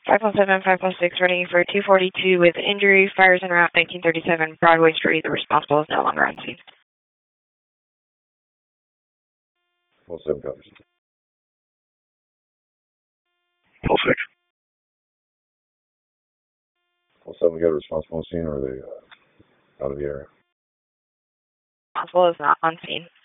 517, 516, ready for 242 with injury, fires en route, 1937 Broadway Street. The responsible is no longer on scene. 7 copies. 6. 7, we got a responsible on scene, or are they out of the area? Responsible is not on scene.